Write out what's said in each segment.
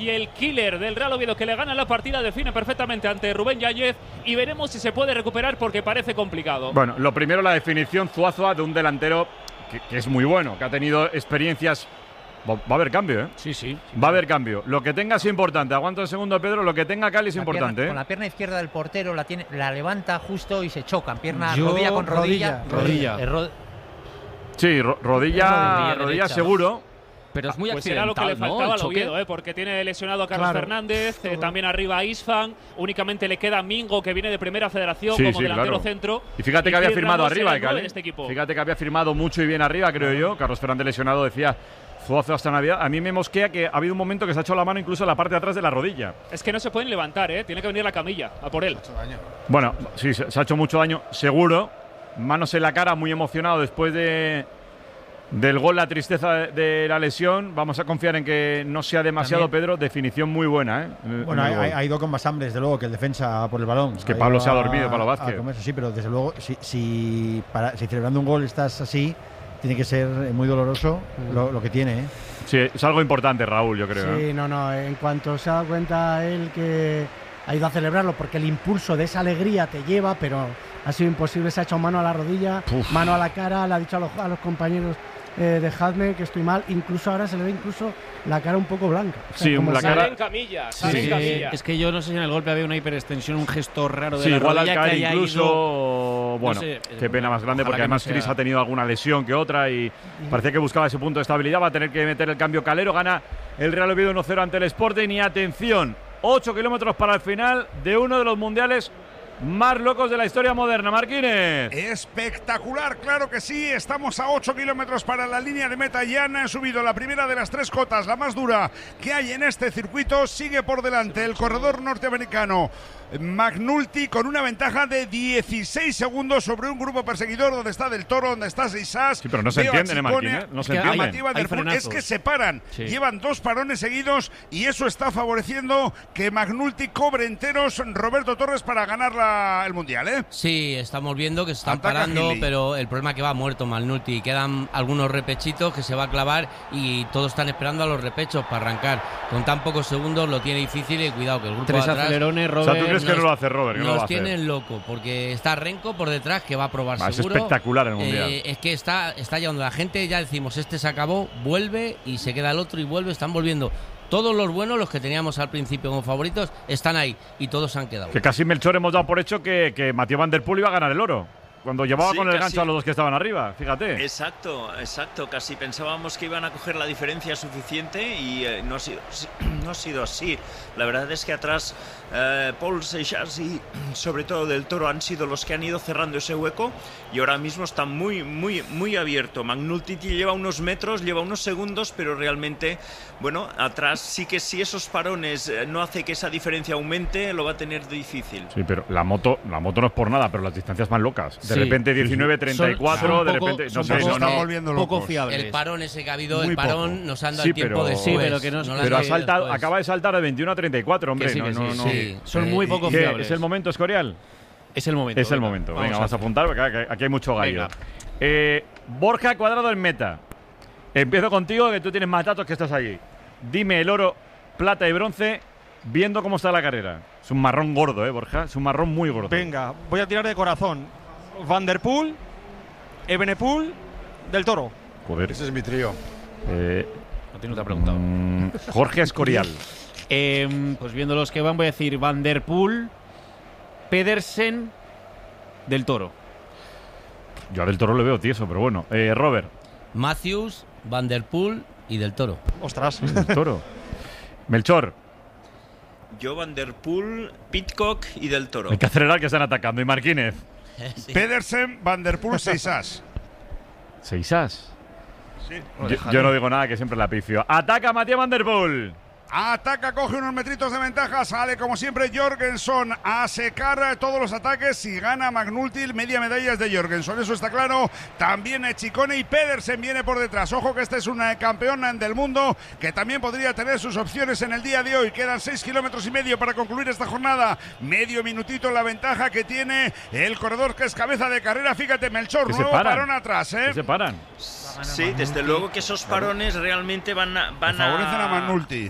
y el killer del Real Oviedo que le gana la partida define perfectamente ante Rubén Yáñez y veremos si se puede recuperar porque parece complicado. Bueno, lo primero, la definición Zuazua de un delantero que es muy bueno, que ha tenido experiencias. Va a haber cambio, ¿eh? Sí. Va a haber cambio. Lo que tenga es importante. Aguanta un segundo, Pedro. Lo que tenga Cali es importante. Con la pierna izquierda del portero la levanta justo y se chocan. Rodilla con rodilla. Sí, rodilla seguro. Pero es muy pues accidental, era lo que le faltaba ¿no? al Oviedo, porque tiene lesionado a Carlos Fernández, también arriba a Isfan, únicamente le queda Mingo, que viene de Primera Federación como delantero centro. Y fíjate que había firmado arriba, en este equipo. Fíjate que había firmado mucho y bien arriba, creo yo. Carlos Fernández lesionado, decía Zuazo hasta Navidad. A mí me mosquea que ha habido un momento que se ha hecho la mano incluso en la parte de atrás de la rodilla. Es que no se pueden levantar, tiene que venir la camilla a por él. Bueno, sí, se ha hecho mucho daño, seguro. Manos en la cara, muy emocionado después del gol, la tristeza de la lesión. Vamos a confiar en que no sea demasiado, también. Pedro. Definición muy buena, Bueno, ha ido con más hambre, desde luego, que el defensa por el balón. Es que Pablo se ha dormido, Pablo Vázquez. Sí, pero desde luego, si celebrando un gol estás así, tiene que ser muy doloroso lo que tiene, Sí, es algo importante, Raúl, yo creo. Sí, no. En cuanto se ha dado cuenta él que ha ido a celebrarlo, porque el impulso de esa alegría te lleva, pero ha sido imposible. Se ha echado mano a la rodilla, mano a la cara, le ha dicho a los compañeros: dejadme que estoy mal. Incluso ahora se le ve incluso la cara un poco blanca. O sea, como la cara en camilla, en camilla. Es que yo no sé si en el golpe había una hiperextensión, un gesto raro de la igual rodilla al caer que incluso. Bueno, no sé, qué pena más grande, porque además Cris ha tenido alguna lesión que otra y parecía que buscaba ese punto de estabilidad. Va a tener que meter el cambio Calero. Gana el Real Oviedo 1-0 ante el Sporting. Y atención, 8 kilómetros para el final de uno de los mundiales más locos de la historia moderna, Marquínez. Espectacular, claro que sí. Estamos a 8 kilómetros para la línea de meta. Ya han subido la primera de las 3 cotas, la más dura que hay en este circuito. Sigue por delante el corredor norteamericano McNulty con una ventaja de 16 segundos sobre un grupo perseguidor donde está Del Toro, donde está Seisás. Sí, pero no se entiende, Marquínez. No se entiende. Es que se paran. Sí. Llevan 2 parones seguidos y eso está favoreciendo que McNulty cobre enteros Roberto Torres para ganar el Mundial, Sí, estamos viendo que se están parando, pero el problema es que va muerto McNulty. Quedan algunos repechitos que se va a clavar y todos están esperando a los repechos para arrancar. Con tan pocos segundos lo tiene difícil y cuidado que el grupo 3 de atrás… acelerones, Robert… O sea, ¿tú crees que no lo hace Robert? Nos tienen loco, porque está Renko por detrás que va a probar seguro. Es espectacular el Mundial. Es que está llevando la gente, ya decimos, este se acabó, vuelve y se queda el otro y vuelve, están volviendo. Todos los buenos, los que teníamos al principio como favoritos, están ahí y todos se han quedado. Que casi Melchor hemos dado por hecho que Mathieu Van Der Poel iba a ganar el oro. Cuando llevaba con el gancho a los dos que estaban arriba, fíjate. Exacto. Casi pensábamos que iban a coger la diferencia suficiente y no ha sido así. La verdad es que atrás Paul Seixas y sobre todo Del Toro han sido los que han ido cerrando ese hueco y ahora mismo está muy abierto. McNulty lleva unos metros, lleva unos segundos, pero realmente, bueno, atrás sí que si esos parones no hace que esa diferencia aumente, lo va a tener difícil. Sí, pero la moto no es por nada, pero las distancias más locas. De repente 19-34, de repente no están volviendo locos. Poco fiables. El parón ese que ha habido, el parón nos han dado el tiempo de pero acaba de saltar de 21 a 34, hombre. Son muy poco fiables. ¿Es el momento, Escorial? Es el momento. Es el momento. Venga, vamos a apuntar porque aquí hay mucho gallo. Borja Cuadrado en meta. Empiezo contigo, que tú tienes más datos que estás allí. Dime el oro, plata y bronce, viendo cómo está la carrera. Es un marrón gordo, Borja. Es un marrón muy gordo. Venga, voy a tirar de corazón. Van Der Poel, Evenepoel, Del Toro. Joder. Ese es mi trío. No tiene otra pregunta. Jorge Escorial. Pues viendo los que van, voy a decir Van Der Poel, Pedersen, Del Toro. Yo a Del Toro le veo tieso, pero bueno. Robert. Matthews, Van Der Poel y Del Toro. Ostras. Del Toro. Melchor. Yo, Van Der Poel, Pidcock y Del Toro. Hay que acelerar que están atacando. ¿Y Marquínez? Sí. Pedersen, Van Der Poel, Seisás. ¿Seisás? Sí. Yo no digo nada, que siempre la pifio. Ataca Mathieu Van Der Poel. Ataca, coge unos metritos de ventaja, sale como siempre Jorgensen a secar todos los ataques y gana McNulty, media medalla es de Jorgensen, eso está claro. También Chicone y Pedersen viene por detrás. Ojo que este es un campeón del mundo que también podría tener sus opciones en el día de hoy. Quedan 6 kilómetros y medio para concluir esta jornada. Medio minutito la ventaja que tiene el corredor que es cabeza de carrera. Fíjate, Melchor, nuevo parón atrás. Que se paran. Sí, desde luego que esos parones realmente van a favorecen a McNulty.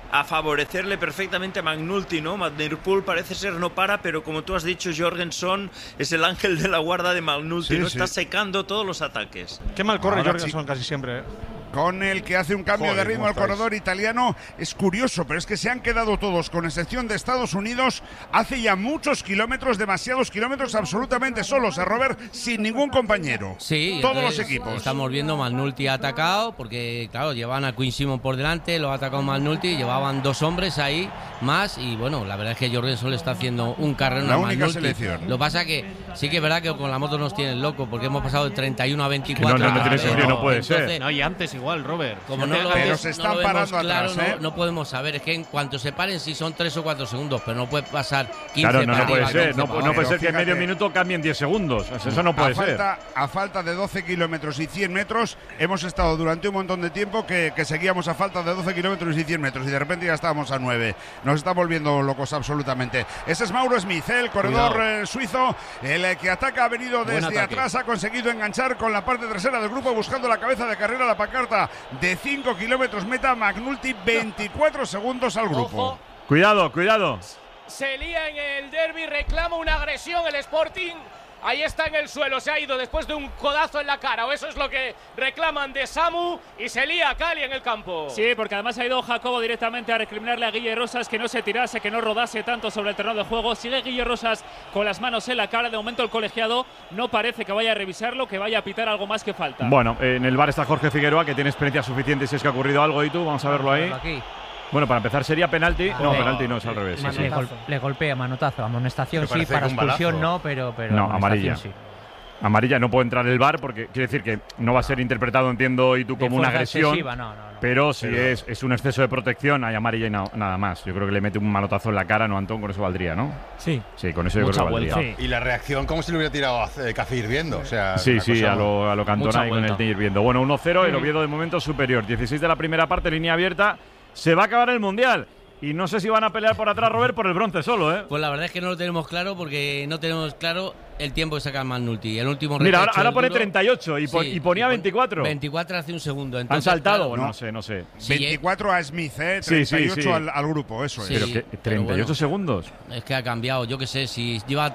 a favorecerle perfectamente a McNulty, ¿no? Van der Poel parece ser no para, pero como tú has dicho, Jorgenson es el ángel de la guarda de McNulty, ¿no? Está secando todos los ataques. Qué mal corre Jorgenson casi siempre, ¿eh? Con el que hace un cambio de ritmo al corredor italiano. Es curioso, pero es que se han quedado todos, con excepción de Estados Unidos, hace ya muchos kilómetros, demasiados kilómetros, absolutamente solos, Robert, sin ningún compañero. Sí, todos los equipos. Estamos viendo, McNulty ha atacado, porque claro, llevaban a Quinn Simmons por delante, lo ha atacado McNulty, llevaban 2 hombres ahí más, y bueno, la verdad es que Jorgenson le está haciendo un carrero la a única McNulty. selección. Lo que pasa que sí que es verdad que con la moto nos tienen locos, porque hemos pasado de 31 a 24. No tiene sentido, no puede ser. No, y antes igual, Robert. Como pero se están parando claro, atrás, no podemos saber. Es que en cuanto se paren, sí son 3 o 4 segundos, pero no puede pasar 15 Claro, no puede arriba, ser. No puede ser que en fíjate, medio minuto cambien 10 segundos. Eso no puede ser. A falta de 12 kilómetros y 100 metros, hemos estado durante un montón de tiempo que seguíamos a falta de 12 kilómetros y 100 metros, y de repente ya estábamos a 9. Nos está volviendo locos absolutamente. Ese es Mauro Smith, el corredor suizo, el que ataca, ha venido desde atrás, ha conseguido enganchar con la parte trasera del grupo, buscando la cabeza de carrera, la pancarta de 5 kilómetros meta. McNulty, 24 segundos al grupo. Ojo. Cuidado. Se lía en el derbi, reclama una agresión el Sporting. Ahí está en el suelo, se ha ido después de un codazo en la cara, o eso es lo que reclaman de Samu, y se lía Cali en el campo. Sí, porque además ha ido Jacobo directamente a recriminarle a Guille Rosas que no se tirase, que no rodase tanto sobre el terreno de juego. Sigue Guille Rosas con las manos en la cara. De momento el colegiado no parece que vaya a revisarlo, que vaya a pitar algo más que falta. Bueno, en el bar está Jorge Figueroa, que tiene experiencia suficiente si es que ha ocurrido algo. ¿Y tú? Vamos a verlo ahí. Aquí. Bueno, para empezar sería penalti. No, penalti no, es al revés. Sí. Le golpea, manotazo. Amonestación sí, para expulsión no, pero no, amarilla. Sí. Amarilla, no puede entrar el VAR porque quiere decir que no va a ser interpretado, entiendo, y tú, como una agresión. Pero si es un exceso de protección, hay amarilla y nada más. Yo creo que le mete un manotazo en la cara, ¿no, Antón? Con eso valdría, ¿no? Sí. Sí, con eso yo creo que valdría. Sí. Y la reacción, como si le hubiera tirado a Café Hirviendo. O sea, sí, a lo Cantona y con el Hirviendo. Bueno, 1-0, el Oviedo de momento superior. 16 de la primera parte, línea abierta. Se va a acabar el Mundial. Y no sé si van a pelear por atrás, Robert, por el bronce solo, ¿eh? Pues la verdad es que no lo tenemos claro, porque no tenemos claro el tiempo que saca McNulty. El último repecho, mira, ahora pone 38 y ponía 24. 24 hace un segundo. Entonces, han saltado, claro, no sé. 24 a Smith, 38 sí. al grupo, eso es. Pero que 38 segundos. Es que ha cambiado, yo qué sé, si lleva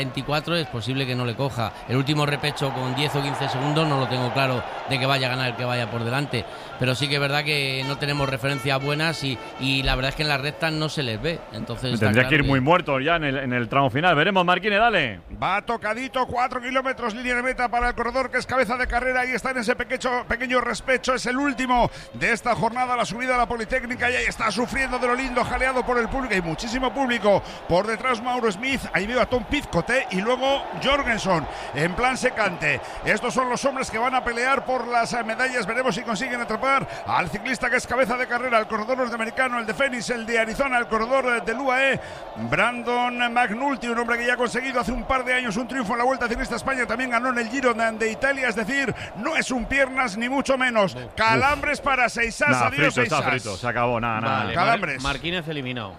24 es posible que no le coja. El último repecho con 10 o 15 segundos no lo tengo claro de que vaya a ganar el que vaya por delante. Pero sí que es verdad que no tenemos referencias buenas y la verdad es que en las rectas no se les ve. Entonces tendría que ir muy muerto ya en el tramo final. Veremos, Marquine, dale. Va tocadito, 4 kilómetros, línea de meta para el corredor que es cabeza de carrera. Ahí está en ese pequeño respecho. Es el último de esta jornada, la subida a la Politécnica, y ahí está sufriendo de lo lindo, jaleado por el público. Hay muchísimo público. Por detrás Mauro Smith, ahí veo a Tom Pizcote y luego Jorgenson en plan secante. Estos son los hombres que van a pelear por las medallas. Veremos si consiguen atrapar al ciclista que es cabeza de carrera, el corredor norteamericano, el de Phoenix, el de Arizona, el corredor del UAE, Brandon McNulty, un hombre que ya ha conseguido hace un par de años un triunfo en la Vuelta Ciclista España, también ganó en el Giro de Italia, es decir, no es un piernas ni mucho menos. Calambres para Seisas, adiós Seisas. Está frito, se acabó, nada. Vale, Calambres. Marquínez eliminado.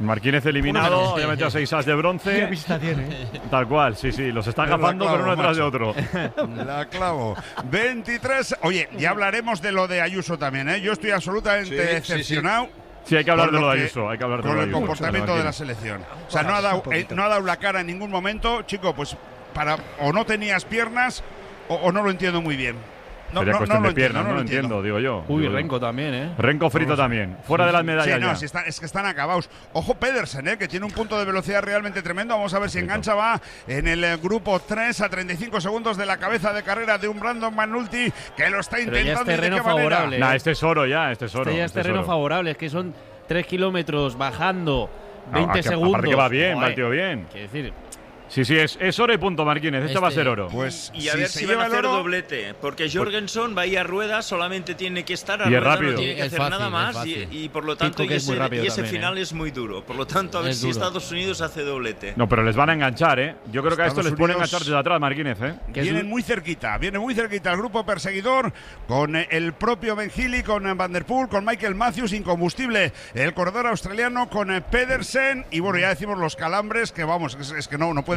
Ya metió a Seisas de bronce. ¿Qué vista tiene? Tal cual, sí, los está agafando pero uno detrás de otro. La clavo. 23. Oye, ya hablaremos de lo de Ayuso también, ¿eh? Yo estoy absolutamente decepcionado. Sí, hay que hablar de lo de Ayuso. Con el comportamiento de la selección. O sea, no ha dado la cara en ningún momento. Chico, pues o no tenías piernas o no lo entiendo muy bien. Sería cuestión de piernas, no lo entiendo, digo yo. Renko también, ¿eh? Renko frito también. Fuera de las medallas. Sí, es que están acabados. Ojo Pedersen, que tiene un punto de velocidad realmente tremendo. Vamos a ver si engancha. Va en el grupo 3 a 35 segundos de la cabeza de carrera de un Brandon McNulty que lo está intentando. Ya es terreno favorable. Este es oro ya, este es oro. Este ya es terreno favorable, es que son 3 kilómetros bajando 20 segundos. Aparte que va bien, va el tío bien. Quiero decir… Sí, es oro y punto, Marquínez. Esto va a ser oro. Pues y a ver si van a hacer doblete, porque Jorgenson va a ir a rueda, solamente tiene que estar a y rueda, rápido. No tiene que hacer nada más y por lo tanto ese final es muy duro. Por lo tanto, a ver si Estados Unidos hace doblete. No, pero les van a enganchar, ¿eh? Yo creo que a esto les ponen a enganchar desde atrás, Marquínez, ¿eh? Viene muy cerquita el grupo perseguidor con el propio Ben Healy, con Van der Poel, con Michael Matthews, incombustible el corredor australiano, con Pedersen y bueno, ya decimos los calambres que vamos, es que no puede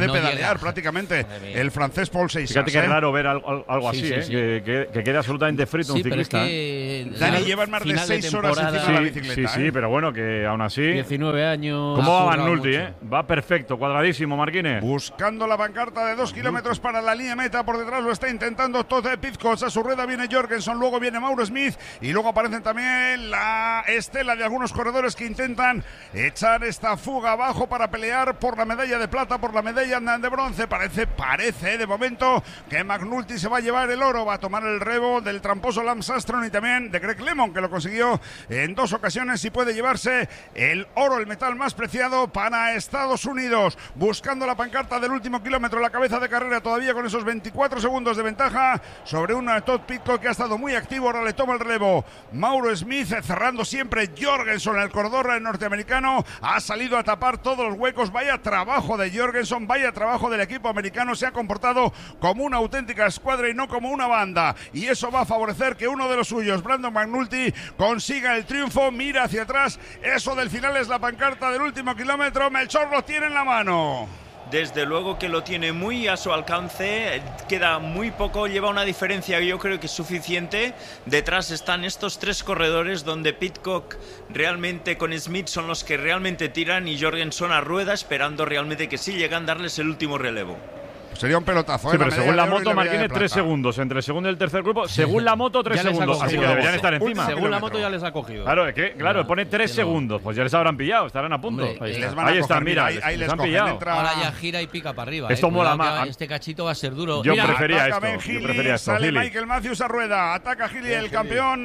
puede no pedalear llega. prácticamente el francés Paul Seixas. Fíjate que es raro ver algo así, que quede absolutamente frito un ciclista. Dani, llevan más de 6 horas encima de la bicicleta. Sí, pero bueno, que aún así… 19 años. ¿Cómo va McNulty, Va perfecto, cuadradísimo, Marquines. Buscando la pancarta de 2 kilómetros para la línea meta. Por detrás lo está intentando Todd Pidcock. A su rueda viene Jorgenson, luego viene Mauro Smith y luego aparecen también la estela de algunos corredores que intentan echar esta fuga abajo para pelear por la medalla de plata, por la medalla de bronce. Parece de momento que McNulty se va a llevar el oro, va a tomar el relevo del tramposo Lance Armstrong y también de Greg LeMond, que lo consiguió en 2 ocasiones y puede llevarse el oro, el metal más preciado para Estados Unidos. Buscando la pancarta del último kilómetro, la cabeza de carrera todavía con esos 24 segundos de ventaja sobre un Todd Pidcock que ha estado muy activo. Ahora le toma el relevo Mauro Smith, cerrando siempre Jorgenson, el corredor norteamericano. Ha salido a tapar todos los huecos. Vaya trabajo de Jorgenson, vaya trabajo del equipo americano. Se ha comportado como una auténtica escuadra y no como una banda, y eso va a favorecer que uno de los suyos, Brandon McNulty, consiga el triunfo. Mira hacia atrás, eso del final es la pancarta del último kilómetro. Melchor lo tiene en la mano. Desde luego que lo tiene muy a su alcance, queda muy poco, lleva una diferencia que yo creo que es suficiente. Detrás están estos 3 corredores donde Pidcock realmente con Smith son los que realmente tiran y Jorgenson a rueda esperando realmente que sí llegan a darles el último relevo. Sería un pelotazo. Sí, pero según la moto, Marquines, 3 segundos. Entre el segundo y el tercer grupo, según la moto, 3 segundos. Así que deberían estar encima. Según la moto ya les ha cogido. Claro, es que, pone 3 segundos. Pues ya les habrán pillado, estarán a punto. Ahí están, mira, les han pillado. Ahora ya gira y pica para arriba. Esto mola más. Este cachito va a ser duro. Yo prefería esto. Sale Michael Matthews a rueda. Ataca Healy, el campeón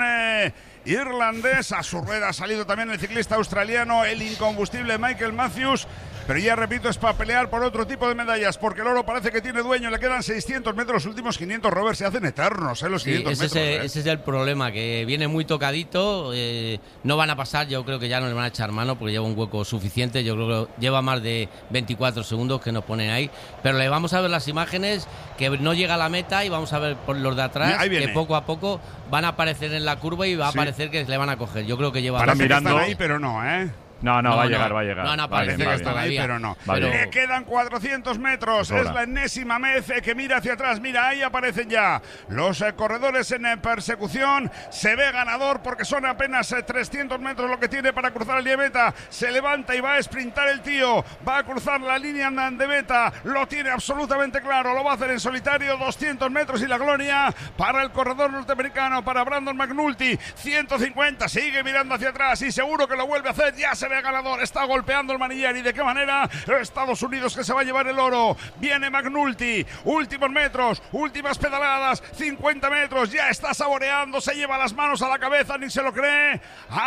irlandés. A su rueda ha salido también el ciclista australiano, el incombustible Michael Matthews. Pero ya repito, es para pelear por otro tipo de medallas, porque el oro parece que tiene dueño. Le quedan 600 metros, los últimos 500, Robert, se hacen eternos, los 500 metros. Ese es el problema, que viene muy tocadito. No van a pasar, yo creo que ya no le van a echar mano porque lleva un hueco suficiente. Yo creo que lleva más de 24 segundos que nos ponen ahí. Pero le vamos a ver las imágenes, que no llega a la meta, y vamos a ver por los de atrás, que poco a poco van a aparecer en la curva y va a parecer que le van a coger. Yo creo que lleva… Parece que están ahí, pero no, No, va a llegar. No, parece que están ahí, pero no. Le quedan 400 metros. Es la enésima vez que mira hacia atrás. Mira, ahí aparecen ya los corredores en persecución. Se ve ganador porque son apenas 300 metros lo que tiene para cruzar la línea de meta. Se levanta y va a sprintar el tío. Va a cruzar la línea de meta. Lo tiene absolutamente claro. Lo va a hacer en solitario. 200 metros y la gloria para el corredor norteamericano, para Brandon McNulty. 150. Sigue mirando hacia atrás y seguro que lo vuelve a hacer. Ya se ve ganador, está golpeando el manillar. ¿Y de qué manera? Estados Unidos, que se va a llevar el oro. Viene McNulty, últimos metros, últimas pedaladas, 50 metros, ya está saboreando, se lleva las manos a la cabeza, ni se lo cree.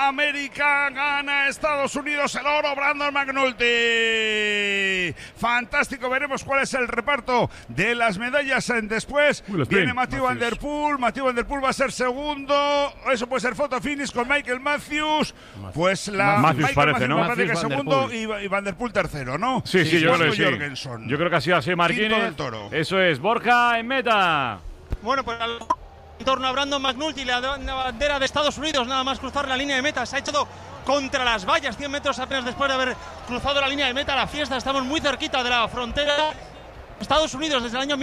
América gana Estados Unidos el oro, Brandon McNulty. Fantástico, veremos cuál es el reparto de las medallas después. Viene Matthew Van Der Poel. Matthew Van Der Poel va a ser segundo. Eso puede ser photo finish con Michael Matthews. Pues la Matthews parece, ¿no? Parece que segundo y Van Der Poel tercero, ¿no? Sí, yo creo que sí. Jorgenson. Yo creo que ha sido así, Marquines. Eso es, Borja en meta. Bueno, pues en torno a Brandon McNulty, la bandera de Estados Unidos, nada más cruzar la línea de meta. Se ha echado contra las vallas, 100 metros apenas después de haber cruzado la línea de meta. La fiesta, estamos muy cerquita de la frontera. Estados Unidos desde el año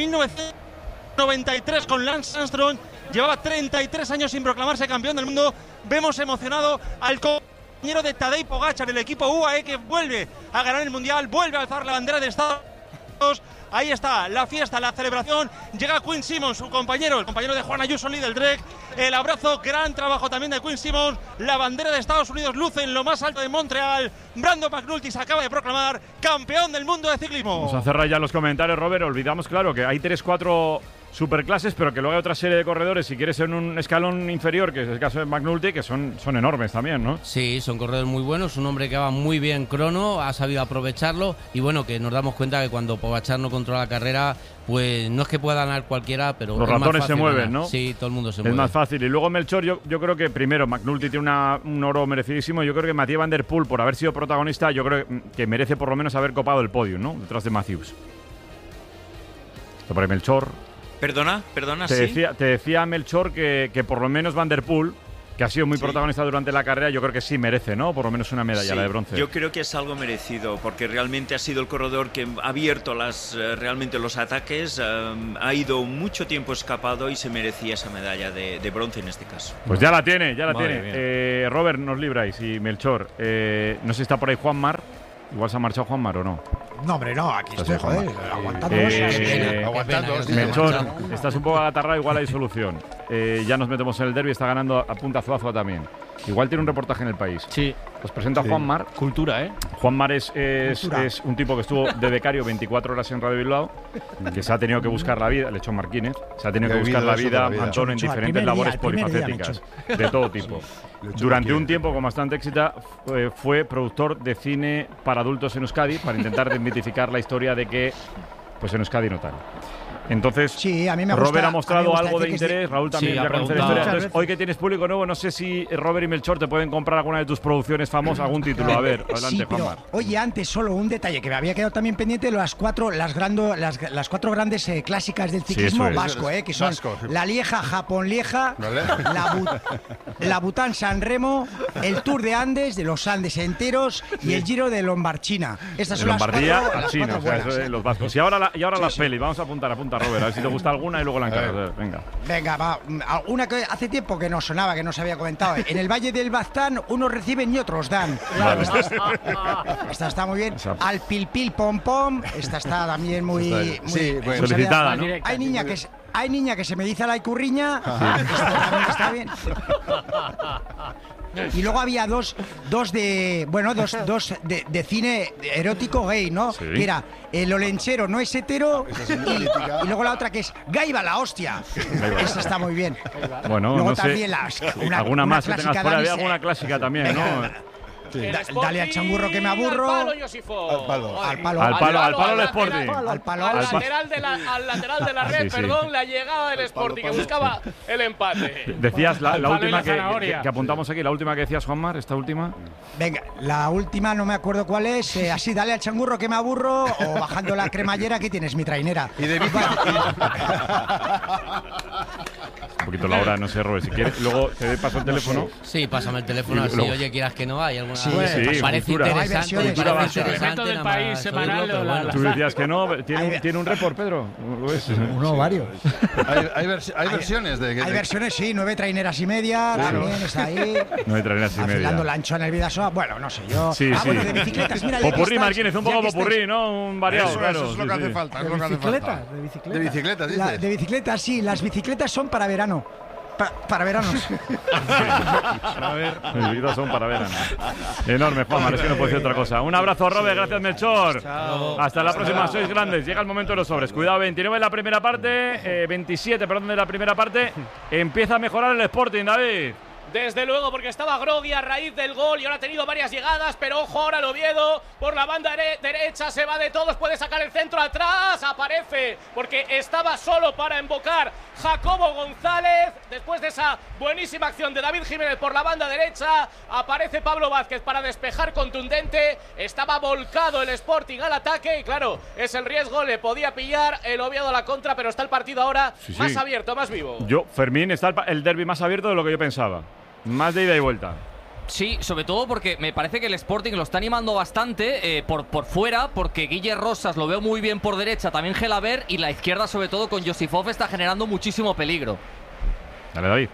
1993 con Lance Armstrong. Llevaba 33 años sin proclamarse campeón del mundo. Vemos emocionado al compañero de Tadej Pogačar, el equipo UAE, que vuelve a ganar el Mundial, vuelve a alzar la bandera de Estados Unidos. Ahí está la fiesta, la celebración. Llega Quinn Simmons, su compañero, el compañero de Juan Ayuso, líder del Trek. El abrazo, gran trabajo también de Quinn Simmons. La bandera de Estados Unidos luce en lo más alto de Montreal. Brandon McNulty se acaba de proclamar campeón del mundo de ciclismo. Vamos a cerrar ya los comentarios, Robert. Olvidamos, claro, que hay 3-4 superclases, pero que luego hay otra serie de corredores, si quieres, en un escalón inferior, que es el caso de McNulty, que son enormes también, ¿no? Sí, son corredores muy buenos, un hombre que va muy bien crono, ha sabido aprovecharlo, y bueno, que nos damos cuenta que cuando Pogačar no controla la carrera, pues no es que pueda ganar cualquiera, pero los ratones se mueven, ganar, ¿no? Sí, todo el mundo se mueve. Es más fácil. Y luego Melchor, yo creo que primero McNulty tiene un oro merecidísimo. Yo creo que Mathieu Van Der Poel, por haber sido protagonista, yo creo que merece por lo menos haber copado el podio, ¿no? Detrás de Matthews. Esto por Melchor. Perdona, te sí. Te decía Melchor que por lo menos Van Der Poel que ha sido muy protagonista durante la carrera, yo creo que sí merece, ¿no? Por lo menos una medalla, la de bronce. Yo creo que es algo merecido, porque realmente ha sido el corredor que ha abierto realmente los ataques, ha ido mucho tiempo escapado y se merecía esa medalla de bronce en este caso. Pues ya la tiene, Robert, nos libráis y Melchor. No sé si está por ahí Juanmar. Igual se ha marchado Juanmar o no. No, hombre, no, aquí estoy, joder, aguantando. Aguantando. Melchor, estás un poco agatarrado, igual hay solución. Ya nos metemos en el derbi, está ganando a punta Zuazua también. Igual tiene un reportaje en El País. Sí. Os presento a Juanmar. Cultura, ¿eh? Juanmar es un tipo que estuvo de becario 24 horas en Radio Bilbao, que se ha tenido que buscar la vida, Lechón Marquínez, se ha tenido que buscar la vida, Antón, en diferentes labores polifacéticas, de todo tipo. Durante un tiempo, con bastante éxito, fue productor de cine para adultos en Euskadi, para intentar desmitificar la historia de que pues en Euskadi no tal. Entonces, sí, a mí me gusta, Robert ha mostrado algo de interés, Raúl también ya conoce la historia. Entonces, hoy que tienes público nuevo, no sé si Robert y Melchor te pueden comprar alguna de tus producciones famosas, algún título. A ver, adelante, Juanmar. Oye, antes solo un detalle que me había quedado también pendiente, las cuatro grandes clásicas del ciclismo vasco, que son la Lieja, Japón Lieja, la Bután San Remo, el Tour de Andes, de los Andes enteros, y el Giro de Lombardchina. Estas son Lombardía, las cuatro buenas, eso es los vascos. Y ahora las pelis, vamos a apuntar, Robert, a ver si te gusta alguna y luego la encargas. Venga, va. Una que hace tiempo que no sonaba, que no se había comentado. En el Valle del Baztán, unos reciben y otros dan. Vale. Esta está muy bien. Al Pil Pil Pom Pom, esta está también muy solicitada, ¿no? Hay niña que se me dice la icurriña. Esta también está bien. Y luego había dos de cine erótico gay, ¿no? Sí. Que era el olenchero no es hetero y luego la otra que es Gaiba la hostia. Esa está muy bien. Bueno, luego no también sé. Alguna más que tengas por ahí, alguna clásica también, ¿no? Sí. Dale al changurro que me aburro. Al palo, Josifo. Al palo el Sporting. Al lateral de la red, perdón, la llegada del Sporting, que buscaba el empate. Decías la última que apuntamos aquí, la última que decías, Juanmar, esta última. Venga, la última no me acuerdo cuál es. Así, dale al changurro que me aburro o bajando la cremallera, aquí tienes mi trainera. Y de Un poquito la hora, no sé, Robert, si quieres. Luego te paso el teléfono. Sí, pásame el teléfono, así, oye, quieras que no, hay alguna. Sí, parece interesante. Del país semanal. Tú decías que no. ¿Tiene un report, Pedro? Uno o varios. Hay versiones de. Hay versiones, sí, 9 traineras y media, también está ahí. 9 traineras y media. Afilando la ancho en el Vidasoa. Bueno, no sé, yo. Sí, sí. Bueno, de bicicletas, mira. Popurrí, Marquínez, un poco popurrí, ¿no? Un variado, claro. Eso es lo que hace falta. De bicicletas, dices. De bicicletas, sí. Las bicicletas son para verano. Para veranos. A ver, mis vidas son para verano. Enorme, Juanma, es que no puede ser otra cosa. Un abrazo, Robert, gracias, Melchor. Chao. Hasta la próxima, sois grandes. Llega el momento de los sobres. Cuidado, 29 en la primera parte, 27, perdón, de la primera parte. Empieza a mejorar el Sporting, David. Desde luego, porque estaba groggy a raíz del gol y ahora ha tenido varias llegadas, pero ojo ahora el Oviedo por la banda derecha, se va de todos, puede sacar el centro atrás, aparece porque estaba solo para invocar Jacobo González. Después de esa buenísima acción de David Jiménez por la banda derecha, aparece Pablo Vázquez para despejar contundente. Estaba volcado el Sporting al ataque y claro, es el riesgo, le podía pillar el Oviedo a la contra, pero está el partido ahora más abierto, más vivo. Fermín, está el derbi más abierto de lo que yo pensaba. Más de ida y vuelta. Sí, sobre todo porque me parece que el Sporting lo está animando bastante por fuera, porque Guille Rosas lo veo muy bien por derecha, también Gelaber, y la izquierda sobre todo con Josifov está generando muchísimo peligro. Dale, David.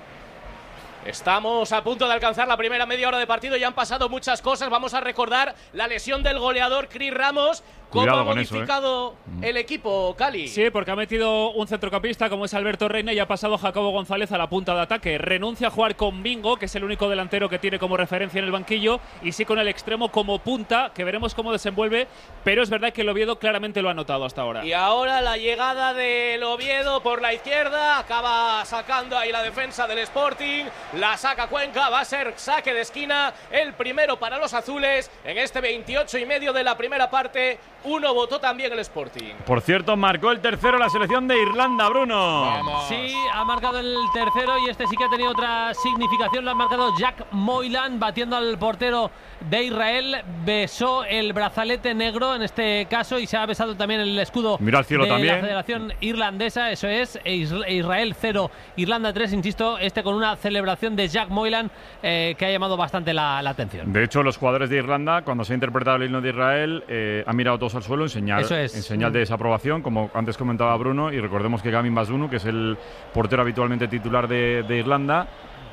Estamos a punto de alcanzar la primera media hora de partido, ya han pasado muchas cosas. Vamos a recordar la lesión del goleador Cris Ramos. ¿Cómo ha modificado el equipo, Cali? Sí, porque ha metido un centrocampista como es Alberto Reina y ha pasado Jacobo González a la punta de ataque. Renuncia a jugar con Bingo, que es el único delantero que tiene como referencia en el banquillo, y sí con el extremo como punta, que veremos cómo desenvuelve, pero es verdad que el Oviedo claramente lo ha notado hasta ahora. Y ahora la llegada del Oviedo por la izquierda, acaba sacando ahí la defensa del Sporting, la saca Cuenca, va a ser saque de esquina, el primero para los azules en este 28,5 de la primera parte. Uno votó también el Sporting. Por cierto, marcó el tercero la selección de Irlanda, Bruno. Vamos. Sí, ha marcado el tercero y este sí que ha tenido otra significación. Lo ha marcado Jack Moylan, batiendo al portero de Israel. Besó el brazalete negro en este caso y se ha besado también el escudo Mira al cielo de también. La Federación Irlandesa. Eso es, Israel 0, Irlanda 3, insisto, con una celebración acción de Jack Moylan que ha llamado bastante la atención. De hecho, los jugadores de Irlanda, cuando se ha interpretado el himno de Israel, han mirado todos al suelo en señal de desaprobación, como antes comentaba Bruno, y recordemos que Gavin Bazunu, que es el portero habitualmente titular de Irlanda,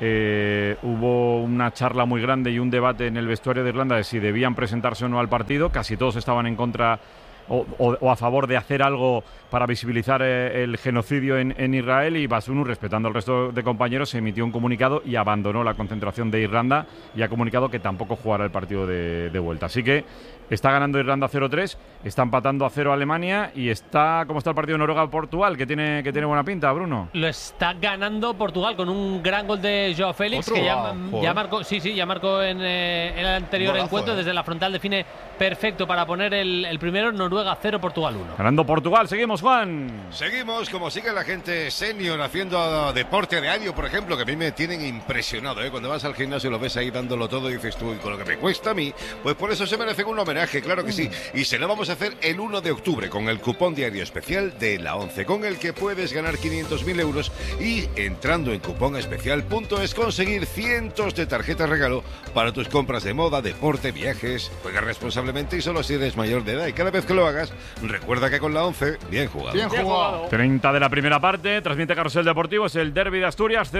hubo una charla muy grande y un debate en el vestuario de Irlanda de si debían presentarse o no al partido. Casi todos estaban en contra o a favor de hacer algo para visibilizar el genocidio en Israel, y Bazunu, respetando al resto de compañeros, se emitió un comunicado y abandonó la concentración de Irlanda y ha comunicado que tampoco jugará el partido de vuelta. Así que está ganando Irlanda 0-3, está empatando a 0 Alemania y ¿cómo está el partido de Noruega-Portugal? Que tiene buena pinta, Bruno. Lo está ganando Portugal con un gran gol de Joao Félix, que ya marcó, ya marcó en el anterior encuentro, desde la frontal define perfecto para poner el primero. Noruega 0, Portugal 1. Ganando Portugal, seguimos, Juan. Seguimos, como sigue la gente senior haciendo deporte diario, por ejemplo, que a mí me tienen impresionado, Cuando vas al gimnasio lo ves ahí dándolo todo y dices tú, y con lo que me cuesta a mí, pues por eso se merecen un homenaje, claro que sí. Y se lo vamos a hacer el 1 de octubre con el cupón diario especial de la 11, con el que puedes ganar 500.000 euros y, entrando en cuponespecial.es, conseguir cientos de tarjetas regalo para tus compras de moda, deporte, viajes. Juega responsablemente y solo si eres mayor de edad, y cada vez que lo hagas, recuerda que con la 11, bien jugado. Bien jugado. 30 de la primera parte, transmite Carrusel Deportivo, es el derbi de Asturias,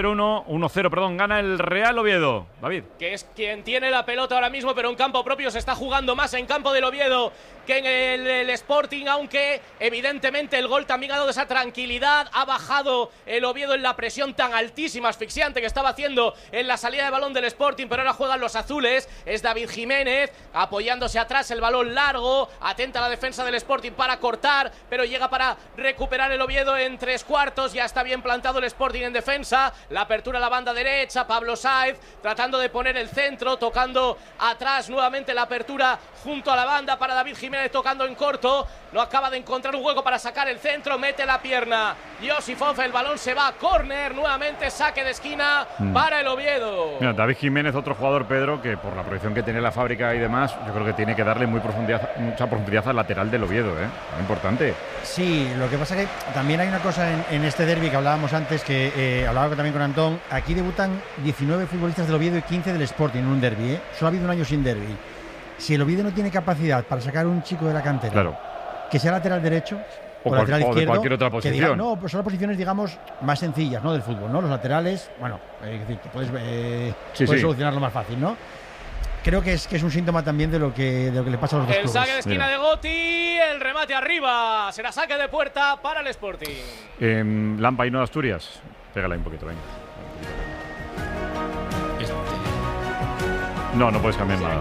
1-0, gana el Real Oviedo. David. Que es quien tiene la pelota ahora mismo, pero en campo propio se está jugando más en campo del Oviedo que en el Sporting, aunque evidentemente el gol también ha dado esa tranquilidad. Ha bajado el Oviedo en la presión tan altísima, asfixiante que estaba haciendo en la salida de balón del Sporting, pero ahora juegan los azules. Es David Jiménez apoyándose atrás, el balón largo, atenta a la defensa del Sporting para cortar, pero llega para recuperar el Oviedo en 3/4. Ya está bien plantado el Sporting en defensa, la apertura a la banda derecha, Pablo Sáez tratando de poner el centro, tocando atrás nuevamente la apertura junto a la banda para David Jiménez, tocando en corto, no acaba de encontrar un hueco para sacar el centro, mete la pierna Josifov, el balón se va a córner, nuevamente saque de esquina para el Oviedo. Mira, David Jiménez, otro jugador, Pedro, que por la proyección que tiene la fábrica y demás, yo creo que tiene que darle mucha profundidad al lateral del Oviedo, muy importante. Sí, lo que pasa que también hay una cosa en este derbi que hablábamos antes, que hablaba también con Antón. Aquí debutan 19 futbolistas del Oviedo y 15 del Sporting en un derbi, Solo ha habido un año sin derbi. Si el Oviedo no tiene capacidad para sacar un chico de la cantera, que sea lateral derecho o lateral izquierdo, de cualquier otra posición. Pues son las posiciones, digamos, más sencillas, ¿no? Del fútbol, ¿no? Los laterales, bueno, puedes solucionarlo más fácil, ¿no? Creo que es un síntoma también de lo que le pasa a los dos clubes. El saque de esquina de Gotti, el remate arriba, será saque de puerta para el Sporting. Lampa y no de Asturias, pégala un poquito, venga. No puedes cambiar nada.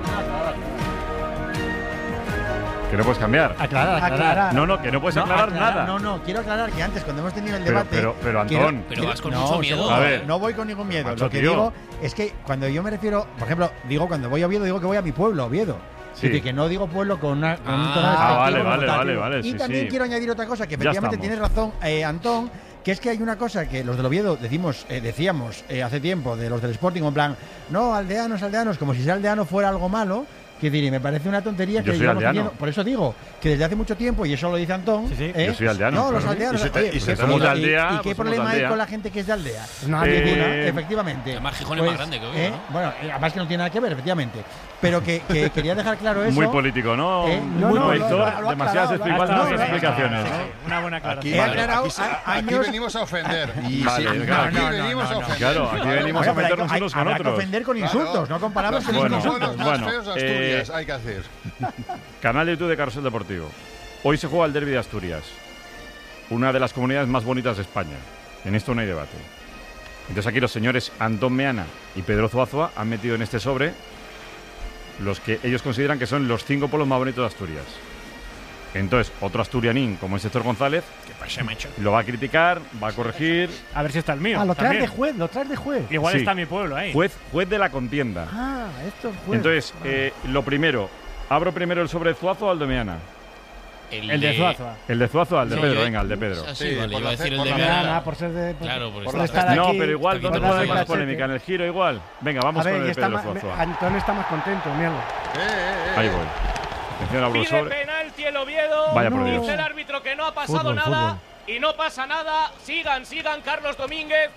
Que no puedes cambiar. Aclarar. No, que no puedes aclarar nada. No, quiero aclarar que antes, cuando hemos tenido el debate. Pero Antón. Pero vas con mucho miedo. A ver. No voy con ningún miedo. Macho, lo que digo es que cuando yo me refiero, por ejemplo, cuando voy a Oviedo, digo que voy a mi pueblo, Oviedo. Sí. Es decir, que no digo pueblo con un tono despectivo. Vale. Y también quiero añadir otra cosa, que efectivamente tienes razón, Antón, que es que hay una cosa que los del Oviedo decíamos hace tiempo de los del Sporting, en plan, no, aldeanos, como si ser aldeano fuera algo malo. Que diré, me parece una tontería que llevamos teniendo. Por eso digo que desde hace mucho tiempo, y eso lo dice Antón. Yo soy aldeano. No, los aldeanos. ¿Y qué problema hay con la gente que es de aldea? Nada, efectivamente. Además, Gijón es más grande que Oviedo, ¿no? Bueno, además que no tiene nada que ver, efectivamente. Pero que quería dejar claro eso. Muy político, ¿no? Muy político. Demasiadas explicaciones. Una buena aclaración. Aquí venimos a ofender. Aquí venimos a ofender. Claro, aquí venimos a meternos unos con otros. Hay que ofender con insultos, no con palabras que son insultos. Bueno, hay que hacer. Canal de YouTube de Carrusel Deportivo. Hoy se juega el derbi de Asturias, una de las comunidades más bonitas de España. En esto no hay debate. Entonces aquí los señores Antón Meana y Pedro Zuazua han metido en este sobre los que ellos consideran que son los 5 pueblos más bonitos de Asturias. Entonces, otro asturianín como es Héctor González, lo va a criticar, va a corregir. A ver si está el mío. Lo traes de juez. Igual está mi pueblo ahí. Juez de la contienda. Esto es juez. Entonces, lo primero, ¿abro primero el sobre de Zuazua o el de Meana? El de Zuazua. El de Zuazua, el de Pedro, venga, el de Pedro. Sí, vale, iba a decir el de Meana. Por ser de. Claro, por estar aquí. No, pero igual, ¿dónde puede haber más polémica? ¿En el giro igual? Venga, vamos con el de Pedro Zuazua. Antón está más contento, míralo. Ahí voy. Atención, abro el sobre. Pide penalti el Oviedo. Vaya por Dios. Dice el árbitro que no ha pasado nada. Y no pasa nada. Sigan, Carlos Domínguez.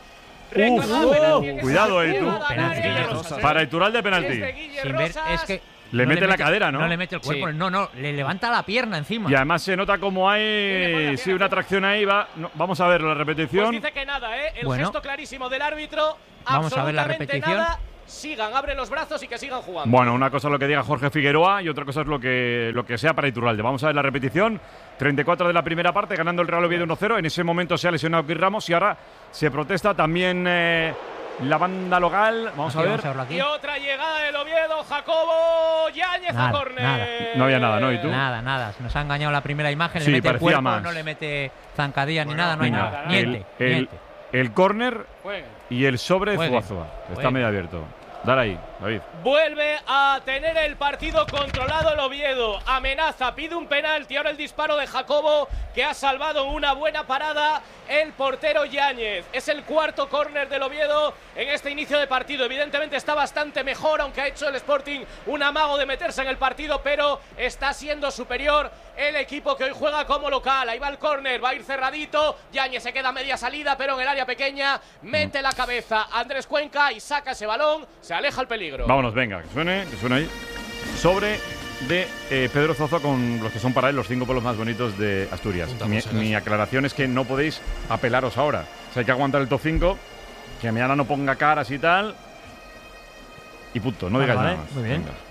Cuidado ahí tú. Para Iturralde penalti. Sin ver, es que le mete la cadera, ¿no? No le mete el cuerpo, no, le levanta la pierna encima. Y además se nota como hay una atracción ahí. Vamos a ver la repetición. Pues dice que nada, el gesto clarísimo del árbitro. Vamos a ver la repetición. Nada. Sigan, abren los brazos y que sigan jugando. Bueno, una cosa es lo que diga Jorge Figueroa y otra cosa es lo que sea para Iturralde. Vamos a ver la repetición. 34 de la primera parte, ganando el Real Oviedo 1-0. En ese momento se ha lesionado Chris Ramos y ahora se protesta también la banda local. Vamos a ver. Y otra llegada del Oviedo, Jacobo Yáñez a córner. No había nada, ¿no? ¿Y tú? Nada. Nos ha engañado la primera imagen. Sí, le mete el cuerpo, más. no le mete zancadilla ni nada, no hay nada. El córner y el sobre de Zuazua. Está medio abierto. Dale ahí, David. Vuelve a tener el partido controlado el Oviedo. Amenaza, pide un penalti. Ahora el disparo de Jacobo, que ha salvado una buena parada el portero Yáñez. Es el cuarto córner del Oviedo en este inicio de partido. Evidentemente está bastante mejor, aunque ha hecho el Sporting un amago de meterse en el partido, pero está siendo superior el equipo que hoy juega como local. Ahí va el córner, va a ir cerradito. Yáñez se queda a media salida, pero en el área pequeña mete la cabeza Andrés Cuenca y saca ese balón. Se aleja el peligro. Vámonos, venga, que suene ahí. Sobre de Pedro Zuazua con los que son para él los 5 pueblos más bonitos de Asturias. Mi aclaración es que no podéis apelaros ahora. O sea, hay que aguantar el top 5, que mañana no ponga caras y tal. Y punto, no digáis nada más. Muy bien. Venga.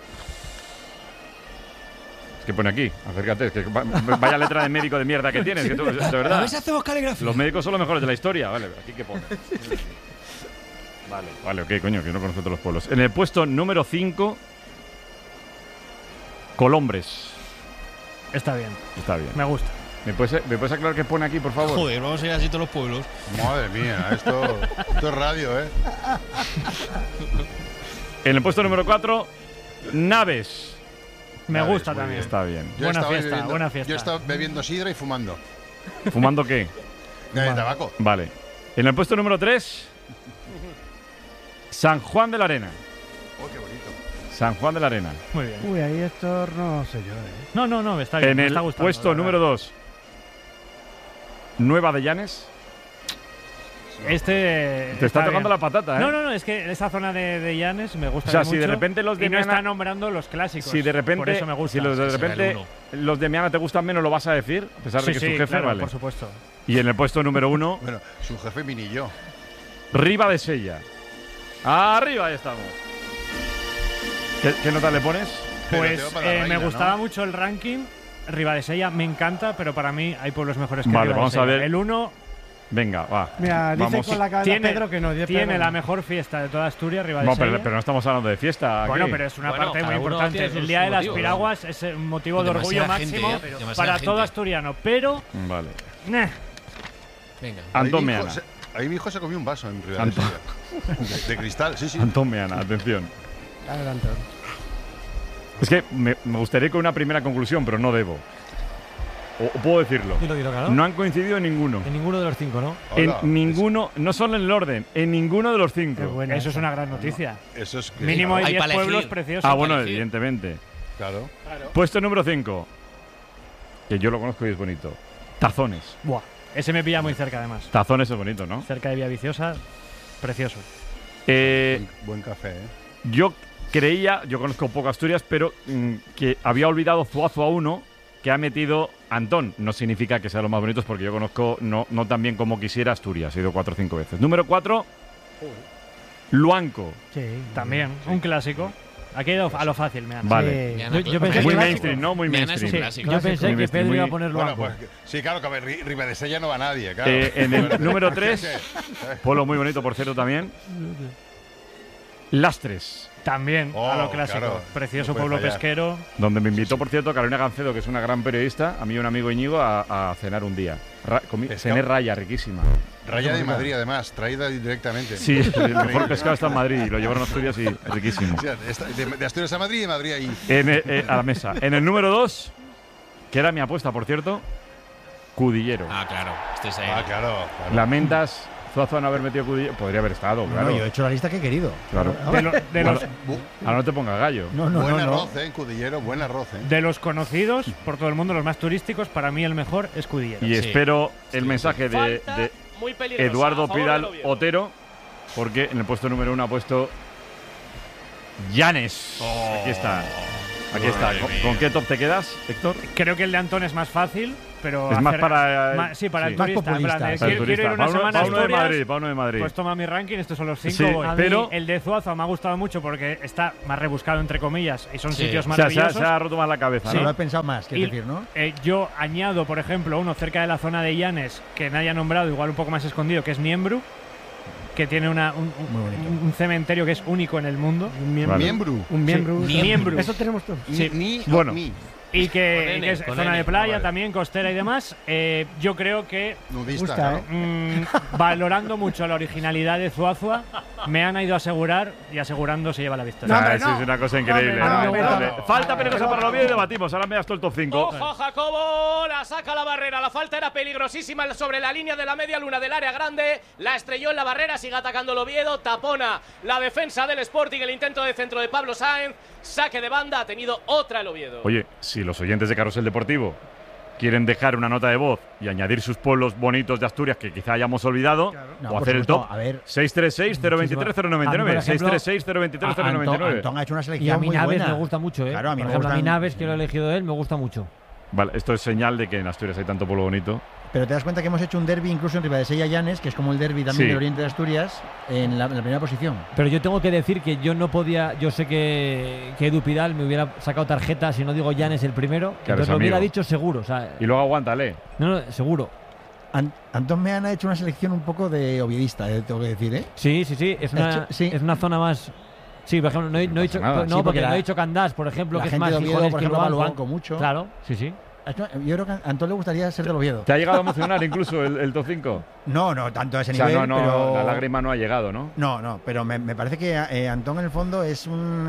Es que pone aquí, acércate, es que vaya letra de médico de mierda que tienes, que tú, de verdad. A ver si hacemos caligrafía. Los médicos son los mejores de la historia. Vale, aquí qué pone. Vale, ok, coño, que no conozco todos los pueblos. En el puesto número 5, Colombres. Está bien. Me gusta. ¿Me puedes aclarar qué pone aquí, por favor? Joder, vamos a ir así todos los pueblos. Madre mía, esto es radio, ¿eh? En el puesto número 4, Naves. Me gusta también. Está bien. Buena fiesta. Yo he estado bebiendo sidra y fumando. ¿Fumando qué? Tabaco. Vale. En el puesto número 3, San Juan de la Arena. Oh, qué bonito. San Juan de la Arena. Muy bien. Uy, ahí esto no sé yo, No, está bien. En me el está gustando, puesto número 2, Nueva de Llanes. Te está tocando la patata, ¿eh? No, es que esa zona de Llanes me gusta. O sea, mucho, si de repente los de y no Miana, está nombrando los clásicos. Si de repente, por eso me gusta. Si de repente los de Miana te gustan menos, lo vas a decir, a pesar de que es tu jefe, claro, vale. Por supuesto. Y en el puesto número 1, bueno, su jefe mini yo. Riva de Sella. Arriba, ahí estamos. ¿Qué nota le pones? Pues me gustaba mucho el ranking. Ribadesella me encanta, pero para mí hay pueblos mejores que Vale, vamos a ver. El 1. Venga, va. Mira, dice con la cabeza Pedro que no. Tiene la mejor fiesta de toda Asturias, Ribadesella. No, pero no estamos hablando de fiesta. Bueno, pero es una parte muy importante. El Día de las Piraguas es un motivo de orgullo máximo para todo asturiano, pero. Vale. Venga. Antón Meana. Ahí mi hijo se comió un vaso en Ribadesella. de cristal, sí. Antón Meana, atención. Adelante. Es que me gustaría con una primera conclusión, pero no debo. O puedo decirlo. Dilo, claro. No han coincidido en ninguno. En ninguno de los 5, ¿no? En ninguno, no solo en el orden, en ninguno de los 5. Bueno, eso es una gran noticia. Eso es que mínimo hay 10 pueblos preciosos. Bueno, evidentemente. Claro. Puesto número 5. Que yo lo conozco y es bonito. Tazones. Buah. Ese me pilla muy cerca, además. Tazones es bonito, ¿no? Cerca de Villaviciosa. Precioso. Buen café, ¿eh? Yo conozco poco Asturias, pero que había olvidado Zuazua 1, que ha metido Antón. No significa que sean los más bonitos, porque yo conozco no tan bien como quisiera Asturias. He ido 4 o 5 veces. Número 4, Luanco. Sí, también. Un clásico. Aquí he ido a lo fácil, me han. Vale. Yo pensé muy mainstream, ¿no? Muy mainstream. Yo pensé que Pedro iba a poner Luanco. Bueno, pues, sí, claro, que a ver, Ribadesella no va nadie, claro. En el número 3, pueblo muy bonito, por cierto, también. Lastres. También, a lo clásico. Claro, precioso pueblo pesquero. Donde me invitó, por cierto, Carolina Gancedo, que es una gran periodista, a mí y un amigo Íñigo, a cenar un día. Cené raya, riquísima. Raya de Madrid, además, traída directamente. Sí, el mejor pescado está en Madrid y lo llevaron a Asturias y riquísimo. Sí, de Asturias a Madrid y de Madrid ahí. A la mesa. En el número 2, que era mi apuesta, por cierto, Cudillero. Claro. Claro. Lamentas Zuazua no haber metido Cudillero. Podría haber estado, claro. No, yo he hecho la lista que he querido. Claro. Ahora no te pongas gallo. Buen arroz, Cudillero, buen arroz. De los conocidos por todo el mundo, los más turísticos, para mí el mejor es Cudillero. Y espero el mensaje de Eduardo Pidal Otero, porque en el puesto número 1 ha puesto Llanes. Aquí está. ¿Con qué top te quedas, Héctor? Creo que el de Antón es más fácil, pero es más para el turista. En plan, para el quiero ir una semana a Asturias, para uno de Madrid. Pues toma mi ranking, estos son los 5. Sí, pero el de Zuazo me ha gustado mucho porque está más rebuscado, entre comillas, y son sitios maravillosos. Se ha roto más la cabeza, sí, ¿no? lo he pensado más, quiero decir, ¿no? Yo añado, por ejemplo, uno cerca de la zona de Llanes, que nadie ha nombrado, igual un poco más escondido, que es Miembru, que tiene un cementerio que es único en el mundo. Un miembro. Eso tenemos todos. Sí. Bueno. Y que es zona de playa también, costera y demás. Yo creo que, nudista, valorando mucho la originalidad de Zuazua, me han ido a asegurar y asegurando se lleva la victoria. Es una cosa increíble. Falta peligrosa para el Oviedo y debatimos. Ahora me das todo el top 5. Ojo, Jacobo, la saca la barrera. La falta era peligrosísima sobre la línea de la media luna del área grande. La estrelló en la barrera, sigue atacando el Oviedo. Tapona la defensa del Sporting, el intento de centro de Pablo Sáenz. Saque de banda, ha tenido otra el Oviedo. Oye, si los oyentes de Carrusel Deportivo quieren dejar una nota de voz y añadir sus pueblos bonitos de Asturias que quizá hayamos olvidado, o hacer el top, 636-023-099. 636-023-099. Antón ha hecho una selección y a mí muy Naves buena. me gusta mucho, Claro, a mí por me ejemplo, gustan... a mí Naves, que lo he elegido él, me gusta mucho. Vale, esto es señal de que en Asturias hay tanto pueblo bonito. Pero te das cuenta que hemos hecho un derbi incluso en Ribadesella Llanes, que es como el derbi también del oriente de Asturias, en la primera posición. Pero yo tengo que decir que yo no podía, yo sé que Edu Pidal me hubiera sacado tarjeta si no digo Llanes el primero, claro, entonces lo hubiera dicho seguro. O sea, y luego aguántale. No, seguro. Antón Meana ha hecho una selección un poco de oviedista, tengo que decir, ¿eh? Sí, es una zona más... Sí, por ejemplo, no he dicho, porque no he dicho Candás, por ejemplo, que es más Oviedo, por ejemplo, va al banco mucho. Claro, sí. Yo creo que a Antón le gustaría ser del Oviedo. ¿Te ha llegado a emocionar incluso el top 5? No, tanto a ese nivel. Pero la lágrima no ha llegado, ¿no? No, pero me parece que Antón en el fondo es un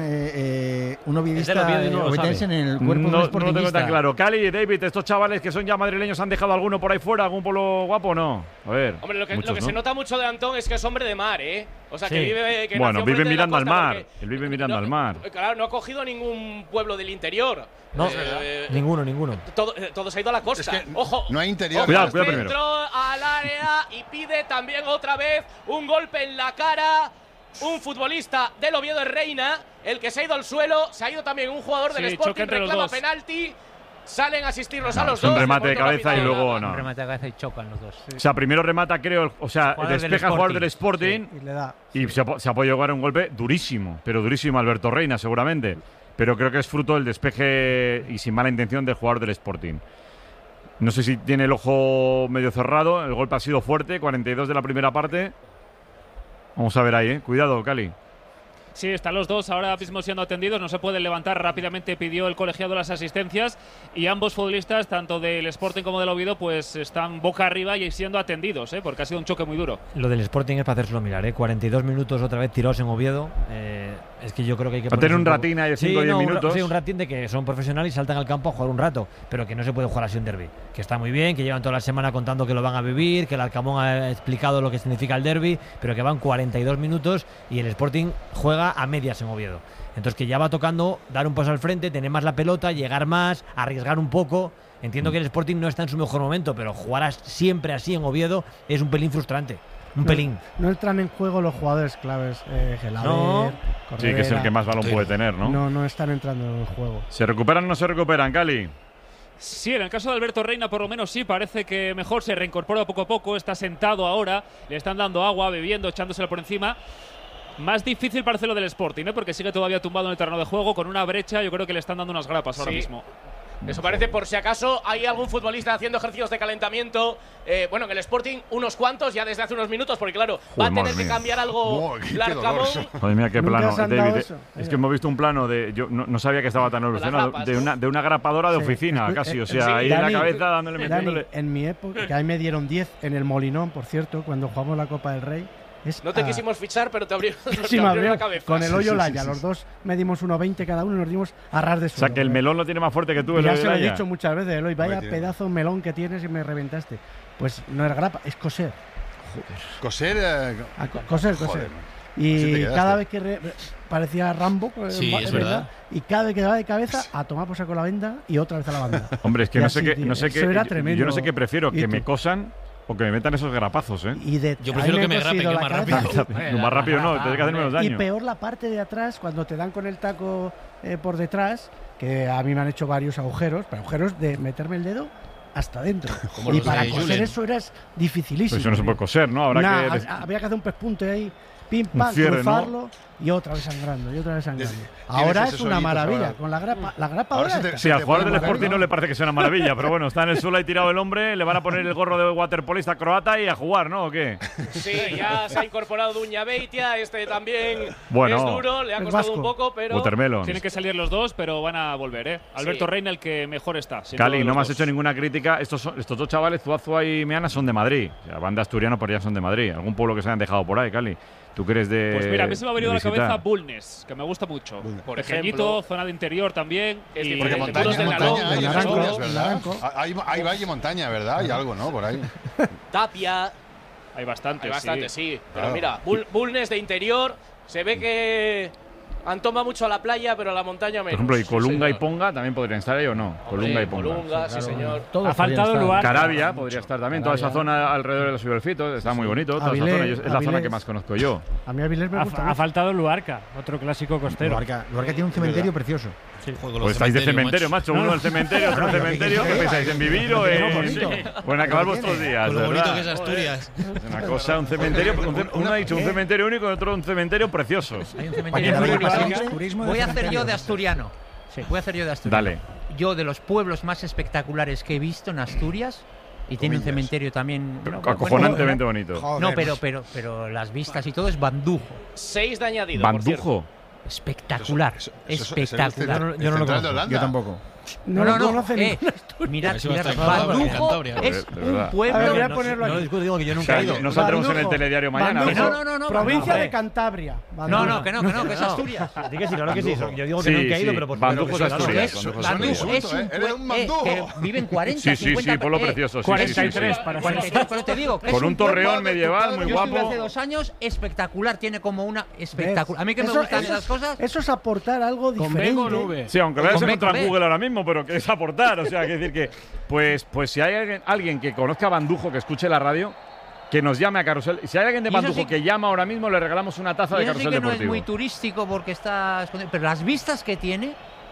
oviedista obetense en el cuerpo de un sportingista. No lo tengo tan claro. Cali y David, estos chavales que son ya madrileños, ¿han dejado alguno por ahí fuera? ¿Algún pueblo guapo o no? A ver. Hombre, lo que se nota mucho de Antón es que es hombre de mar, ¿eh? O sea, que vive... Que vive mirando al mar. Él vive mirando al mar. Claro, no ha cogido ningún pueblo del interior. No, ninguno. Todo se ha ido a la costa. Es que Ojo. No hay interior. Cuidado primero. Entró al área y pide también otra vez un golpe en la cara. Un futbolista del Oviedo de Reina, el que se ha ido al suelo. Se ha ido también un jugador del Sporting, reclama penalti. Salen a asistirlos a los dos. Un remate de cabeza y luego Un remate de cabeza y chocan los dos. O sea, primero remata, creo, despeja el jugador del Sporting y se ha podido jugar un golpe durísimo, pero durísimo Alberto Reina seguramente. Pero creo que es fruto del despeje y sin mala intención del jugador del Sporting. No sé si tiene el ojo medio cerrado, el golpe ha sido fuerte, 42 de la primera parte. Vamos a ver ahí, cuidado, Cali. Sí, están los dos ahora mismo siendo atendidos, no se pueden levantar rápidamente, pidió el colegiado las asistencias y ambos futbolistas, tanto del Sporting como del Oviedo, pues están boca arriba y siendo atendidos, porque ha sido un choque muy duro. Lo del Sporting es para hacérselo mirar, 42 minutos otra vez tirados en Oviedo, es que yo creo que hay que tener un ratín ahí de 5 o 10 minutos. Sí, un ratín de que son profesionales y saltan al campo a jugar un rato, pero que no se puede jugar así un derbi, que está muy bien, que llevan toda la semana contando que lo van a vivir, que el Alcamón ha explicado lo que significa el derbi, pero que van 42 minutos y el Sporting juega a medias en Oviedo. Entonces que ya va tocando dar un paso al frente, tener más la pelota, llegar más, arriesgar un poco. Entiendo que el Sporting no está en su mejor momento, pero jugar siempre así en Oviedo es un pelín frustrante. Pelín. No entran en juego los jugadores claves, Gelaber, Corredera. Sí, que es el que más balón puede tener, ¿no? No están entrando en el juego. ¿Se recuperan o no se recuperan, Cali? Sí, en el caso de Alberto Reina por lo menos sí, parece que mejor se reincorpora poco a poco, está sentado ahora, le están dando agua, bebiendo, echándoselo por encima. Más difícil parece lo del Sporting, porque sigue todavía tumbado en el terreno de juego con una brecha. Yo creo que le están dando unas grapas ahora mismo. Eso parece, por si acaso hay algún futbolista haciendo ejercicios de calentamiento. Bueno, en el Sporting unos cuantos ya desde hace unos minutos, porque claro, va a tener que cambiar algo Larcamón. Joder, mira qué plano, David. Es que hemos visto un plano de... Yo no sabía que estaba tan evolucionado. De una grapadora de oficina, casi. O sea, ahí en la cabeza dándole, metiéndole... En mi época, que ahí me dieron 10 en el Molinón, por cierto, cuando jugamos la Copa del Rey. No te quisimos fichar, pero te abrieron la cabeza. Con el hoyo Laya, los dos medimos 1,20 cada uno y nos dimos a ras de suelo. O sea, que el melón lo tiene más fuerte que tú. Ya se lo he dicho muchas veces, Eloy, vaya pedazo de melón que tienes y me reventaste. Pues no es grapa, es coser. Joder. Coser. Y cada vez que parecía Rambo, sí, es verdad. Y cada vez que daba de cabeza, a tomar por saco la venda y otra vez a la banda. Hombre, es que no sé qué, era tremendo. Yo no sé qué prefiero, que me cosan O que me metan esos garrapazos, ¿eh? Yo prefiero que me grapen, que más rápido. No, más rápido no, tienes que hacer menos daño. Y peor la parte de atrás, cuando te dan con el taco por detrás, que a mí me han hecho varios agujeros, pero agujeros de meterme el dedo hasta adentro. Y para coser eso era dificilísimo. Pues eso no se puede coser, ¿no? Había que hacer un pespunte ahí, pim, pam, cruzarlo, ¿no? Y otra vez sangrando, Ahora es una maravilla, con la grapa ahora. Sí, al jugador del Sporting no le parece que sea una maravilla, pero bueno, está en el suelo ahí tirado el hombre, le van a poner el gorro de waterpolista croata y a jugar, ¿no? ¿O qué? Sí, ya se ha incorporado Duña Beitia, también bueno, es duro, le ha costado un poco, pero tienen que salir los dos, pero van a volver, ¿eh? Alberto Reina, el que mejor está. Cali, no me has hecho ninguna crítica. Estos dos chavales, Zuazua y Meana, son de Madrid. O sea, van de asturiano, pero ya son de Madrid. Algún pueblo que se hayan dejado por ahí, Cali. ¿Tú crees de...? Pues mira, a mí se me ha venido a la cabeza Bulnes, que me gusta mucho. Por ejemplo, zona de interior también. Y porque montaña, hay valle montaña, ¿verdad? Hay algo, ¿no? Por ahí. Tapia. Hay bastante, sí. Pero mira, Bulnes de interior, se ve que han tomado mucho a la playa, pero a la montaña menos. Por ejemplo, y Colunga y Ponga también podrían estar ahí o no. Colunga y Ponga. Colunga, sí, señor. Ha faltado Luarca. Carabia podría estar también. Toda esa zona alrededor de los Iberfitos está muy bonito. Toda esa zona es la zona que más conozco yo. A mí Avilés me gusta. Ha faltado Luarca, otro clásico costero. Luarca tiene un cementerio precioso. Pues estáis de cementerio, macho. Uno del cementerio, otro del cementerio. ¿Qué pensáis? ¿En vivir o en acabar vuestros días? Lo bonito que es Asturias. Una cosa, un cementerio. Uno ha dicho un cementerio único y otro un cementerio precioso. Voy a hacer yo de asturiano. Dale. Yo, de los pueblos más espectaculares que he visto en Asturias, y tiene un cementerio también acojonantemente bonito. No, pero las vistas y todo es Bandujo. 6 de añadido. ¿Bandujo? Espectacular. Espectacular. Yo no lo conozco. Yo tampoco. No. Mirad, Bandujo es un pueblo. No discuto, que yo nunca he ido. No saldremos en el telediario mañana. No. Provincia de Cantabria. No, que es Asturias. Di que sí, claro que sí. Yo digo que nunca he ido, pero por Bandujo es Asturias. Bandujo es un pueblo que viven 40, 50. Sí, pueblo precioso. 43 para ser. Pero te digo, con un torreón medieval muy guapo. Yo estuve hace 2 años, espectacular, tiene como una espectacular. A mí que me gustan esas cosas. Eso es aportar algo diferente. Sí, aunque veas contra Google ahora mismo, pero que es aportar. O sea, que decir que, pues si hay alguien que conozca a Bandujo, que escuche la radio, que nos llame a Carrusel. Si hay alguien de Bandujo que llama ahora mismo, le regalamos una taza de Carrusel Deportivo. No es muy turístico porque está escondido, pero las vistas que tiene.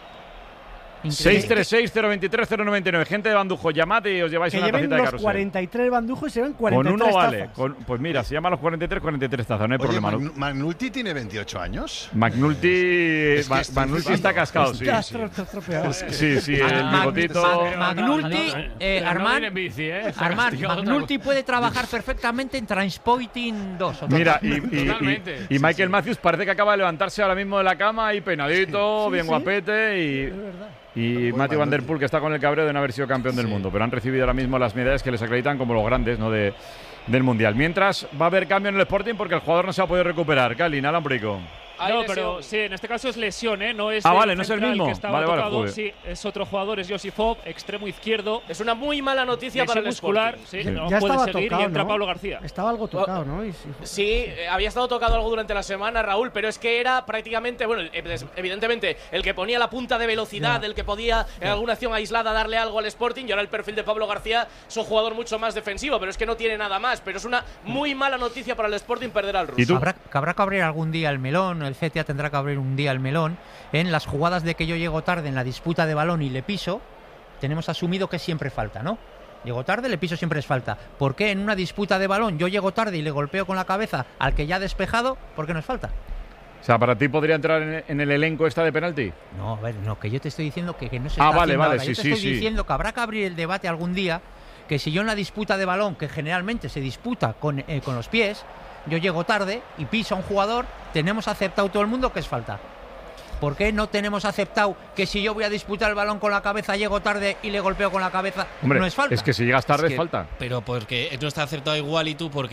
636-023-099. Gente de Bandujo, llamad y os lleváis una tacita de Carrusel. Los 43 Bandujos y se ven 43 Con uno vale. tazas. Pues mira, se llaman los 43 tazas, no hay problema. ¿Magnulti tiene 28 años? McNulty está cascado, sí. Sí, el bigotito. McNulty, Armand, McNulty puede trabajar perfectamente en Transporting 2. Mira, y Michael Matthews parece que acaba de levantarse ahora mismo de la cama, ahí peinadito, bien guapete y Matthew Van Der Poel, que está con el cabreo de no haber sido campeón del mundo, pero han recibido ahora mismo las medallas que les acreditan como los grandes, ¿no? del Mundial. Mientras va a haber cambio en el Sporting porque el jugador no se ha podido recuperar. Cali, nada, Brico. No, pero sí, en este caso es lesión, ¿eh? No es vale, no es el mismo. Que estaba tocado. Sí, es otro jugador, es Josifov, extremo izquierdo. Es una muy mala noticia para el muscular. Sí, no ya puede estaba seguir tocado, y entra ¿no? Pablo García. Estaba algo tocado, ¿no? Sí, había estado tocado algo durante la semana, Raúl, pero es que era prácticamente, bueno, evidentemente, el que ponía la punta de velocidad, el que podía en alguna acción aislada darle algo al Sporting, y ahora el perfil de Pablo García es un jugador mucho más defensivo, pero es que no tiene nada más. Pero es una muy mala noticia para el Sporting perder al ruso. Habrá que abrir algún día el melón, el CTA tendrá que abrir un día el melón. En las jugadas de que yo llego tarde en la disputa de balón y le piso, tenemos asumido que siempre falta, ¿no? Llego tarde, le piso, siempre es falta. ¿Por qué en una disputa de balón yo llego tarde y le golpeo con la cabeza al que ya ha despejado? ¿Por qué no es falta? O sea, ¿para ti podría entrar en el elenco esta de penalti? No, a ver, no, que yo te estoy diciendo que no se está haciendo ahora. Yo te estoy diciendo que habrá que abrir el debate algún día, que si yo en la disputa de balón, que generalmente se disputa con los pies, yo llego tarde y piso a un jugador, tenemos aceptado todo el mundo que es falta. ¿Por qué no tenemos aceptado que si yo voy a disputar el balón con la cabeza, llego tarde y le golpeo con la cabeza, hombre, no es falta? Es que si llegas tarde es falta. Pero porque no está aceptado igual y tú, porque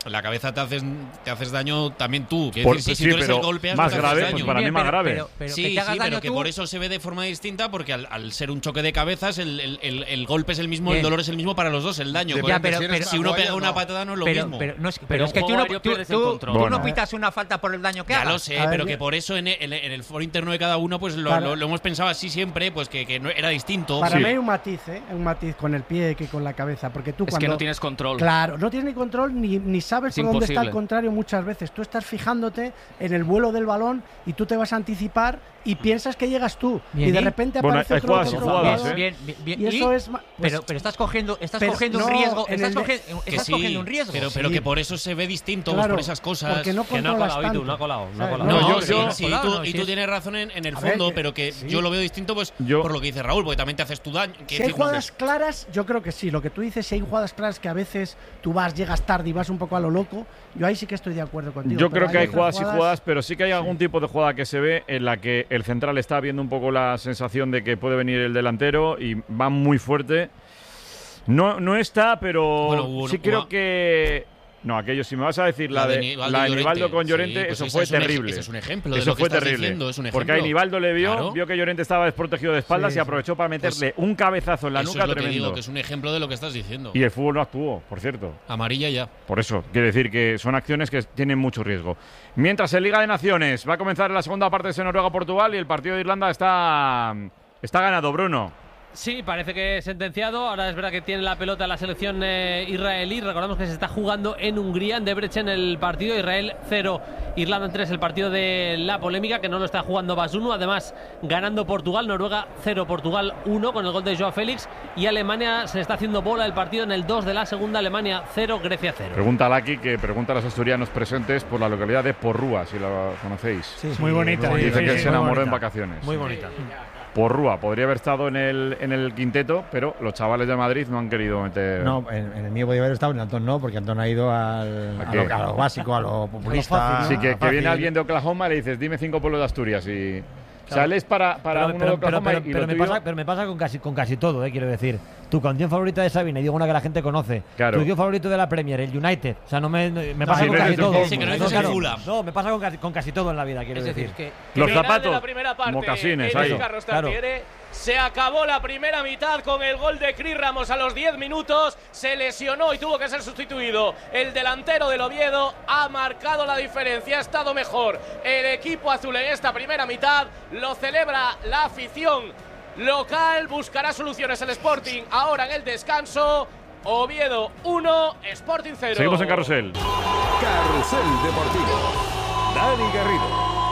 la cabeza te haces daño también tú. Por, decir, sí, si tú eres pero el golpeas, más no te grave, haces pues daño. para mí más grave. Sí, pero que por eso se ve de forma distinta, porque al ser un choque de cabezas, el golpe es el mismo, el dolor es el mismo para los dos, el daño. Si uno pega una patada no es lo mismo. Pero es que tú no pitas una falta por el daño que hagas. Ya lo sé, pero que por eso en el foro interno de cada uno pues lo hemos pensado así siempre, pues que no, era distinto. Para mí hay un matiz con el pie que con la cabeza, porque tú cuando que no tienes control. Claro, no tienes ni control ni sabes por dónde está el contrario muchas veces. Tú estás fijándote en el vuelo del balón y tú te vas a anticipar y piensas que llegas tú y de repente aparece otro jugador. Bien. Y eso es pero estás cogiendo un riesgo, estás cogiendo un riesgo. Pero que por eso se ve distinto, por esas cosas. Porque no controlas tanto. No ha colado. Y tú tienes razón en el fondo, pero que yo lo veo distinto pues por lo que dice Raúl, porque también te haces tu daño. Si hay jugadas claras, yo creo que sí. Lo que tú dices, si hay jugadas claras que a veces tú llegas tarde y vas un poco a lo loco, yo ahí sí que estoy de acuerdo contigo. Yo creo que hay jugadas y jugadas, pero sí que hay algún tipo de jugada que se ve en la que el central está viendo un poco la sensación de que puede venir el delantero y va muy fuerte. No está, pero sí creo que... No, aquello, si me vas a decir la de Nivaldo con Llorente, pues eso fue terrible. Ese es un ejemplo eso de lo que fue estás terrible. diciendo, es un ejemplo. Porque ahí Nivaldo le vio que Llorente estaba desprotegido de espaldas y aprovechó para meterle un cabezazo en la nuca tremendo. Te digo, que es un ejemplo de lo que estás diciendo. Y el fútbol no actuó, por cierto. Amarilla ya. Por eso, quiere decir que son acciones que tienen mucho riesgo. Mientras en Liga de Naciones va a comenzar la segunda parte de Noruega-Portugal y el partido de Irlanda está ganado, Bruno. Sí, parece que es sentenciado. Ahora es verdad que tiene la pelota la selección israelí. Recordamos que se está jugando en Hungría, en Debrecen, el partido. Israel 0, Irlanda 3, el partido de la polémica, que no lo está jugando Basunu. Además, ganando Portugal, Noruega 0, Portugal 1, con el gol de Joao Félix. Y Alemania se está haciendo bola el partido en el 2 de la segunda. Alemania 0, Grecia 0. Pregunta a Laki, que pregunta a los asturianos presentes por la localidad de Porrúa, si la conocéis. Sí, muy bonita. Dice que se enamoró en vacaciones. Muy bonita. Porrúa podría haber estado en el quinteto, pero los chavales de Madrid no han querido meter. No, en el mío podría haber estado, en Antón no, porque Antón ha ido a lo básico, a lo populista. Así que viene alguien de Oklahoma y le dices, dime 5 pueblos de Asturias y. Sales para uno de Oklahoma pero me pasa con casi todo, quiero decir. Tu canción favorita de Sabina, y digo una que la gente conoce. Claro. Tu canción favorito de la Premier, el United. O sea, me pasa con casi todo. No, me pasa con casi todo en la vida, quiero decir. Los zapatos, la primera parte, mocasines, ahí. Claro. Se acabó la primera mitad con el gol de Cris Ramos a los 10 minutos. Se lesionó y tuvo que ser sustituido. El delantero del Oviedo ha marcado la diferencia. Ha estado mejor el equipo azul en esta primera mitad. Lo celebra la afición local. Buscará soluciones el Sporting ahora en el descanso. Oviedo 1, Sporting 0. Seguimos en Carrusel. Carrusel Deportivo. Dani Garrido.